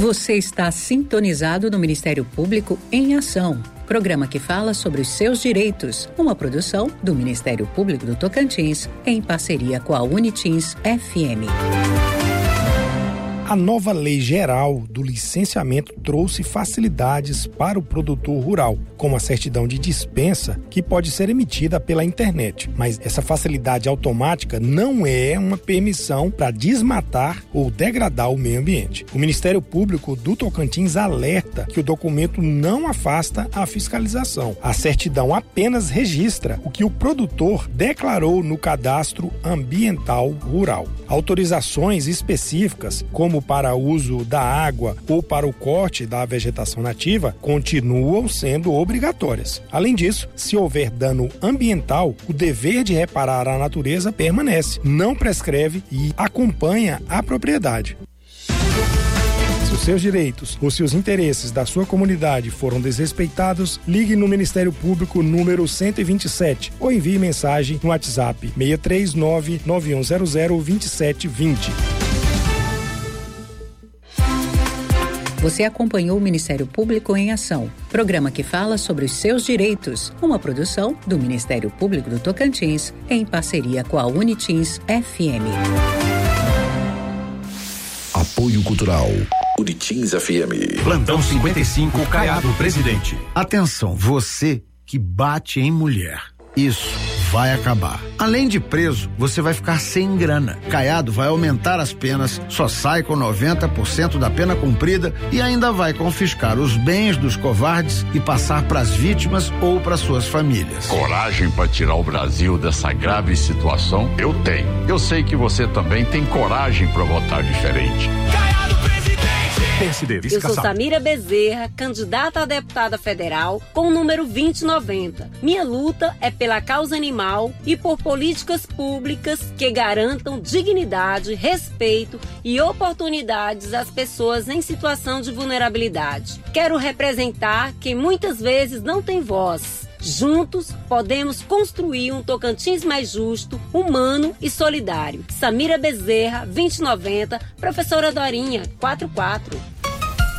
Você está sintonizado no Ministério Público em Ação, programa que fala sobre os seus direitos, uma produção do Ministério Público do Tocantins, em parceria com a Unitins FM. A nova Lei Geral do Licenciamento trouxe facilidades para o produtor rural, como a certidão de dispensa, que pode ser emitida pela internet. Mas essa facilidade automática não é uma permissão para desmatar ou degradar o meio ambiente. O Ministério Público do Tocantins alerta que o documento não afasta a fiscalização. A certidão apenas registra o que o produtor declarou no Cadastro Ambiental Rural. Autorizações específicas, como para uso da água ou para o corte da vegetação nativa, continuam sendo obrigatórias. Além disso, se houver dano ambiental, o dever de reparar a natureza permanece, não prescreve e acompanha a propriedade. Se os seus direitos ou se os interesses da sua comunidade foram desrespeitados, ligue no Ministério Público número 127 ou envie mensagem no WhatsApp 639-9100-2720. Você acompanhou o Ministério Público em Ação, programa que fala sobre os seus direitos, uma produção do Ministério Público do Tocantins, em parceria com a Unitins FM. Apoio Cultural. Unitins FM. Plantão 55, Caiado, presidente. Atenção, você que bate em mulher. Isso vai acabar. Além de preso, você vai ficar sem grana. Caiado vai aumentar as penas, só sai com 90% da pena cumprida e ainda vai confiscar os bens dos covardes e passar para as vítimas ou para suas famílias. Coragem para tirar o Brasil dessa grave situação? Eu tenho. Eu sei que você também tem coragem para votar diferente. Eu sou Samira Bezerra, candidata a deputada federal com o número 2090. Minha luta é pela causa animal e por políticas públicas que garantam dignidade, respeito e oportunidades às pessoas em situação de vulnerabilidade. Quero representar quem muitas vezes não tem voz. Juntos, podemos construir um Tocantins mais justo, humano e solidário. Samira Bezerra, 2090, professora Dorinha, 44.